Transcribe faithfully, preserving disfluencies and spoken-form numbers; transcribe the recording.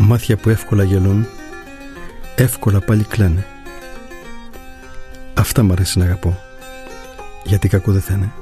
μάτια που εύκολα γελούν, εύκολα πάλι κλαίνε. Αυτά μ' αρέσει να αγαπώ, γιατί κακό δεν θα είναι.